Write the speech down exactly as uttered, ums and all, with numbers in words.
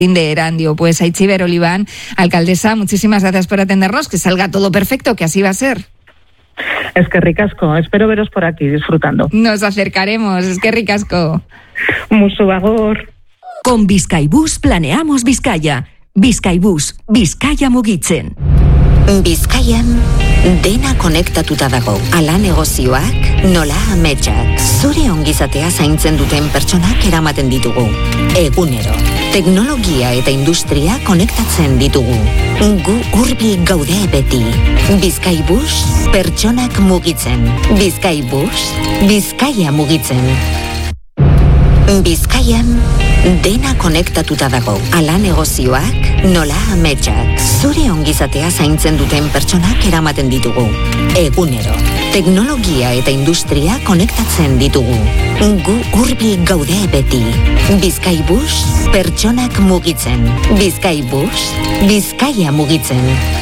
de Erandio. Pues Aitziber Oliván, alcaldesa, muchísimas gracias por atendernos, que salga todo perfecto, que así va a ser. Es que ricasco, espero veros por aquí disfrutando. Nos acercaremos, es que ricasco. Mucho bagor. Con Bizkaibus planeamos Bizkaia. Bizkaibus, Bizkaia mugitzen. Bizkaian dena konektatuta dago. Ala negozioak, nola ametsak. Zure ongizatea zaintzen duten pertsonak eramaten ditugu. Egunero, teknologia eta industria konektatzen ditugu. Gu hurbil gaude beti. Bizkaibus, pertsonak mugitzen. Bizkaibus, Bizkaia mugitzen. Bizkaian dena konektatuta dago. Ala negozioak, nola ametsak. Zure ongizatea zaintzen duten pertsonak eramaten ditugu. Egunero, teknologia eta industria konektatzen ditugu. Gu hurbil gaude beti. Bizkaibus, pertsonak mugitzen. Bizkaibus, Bizkaia mugitzen.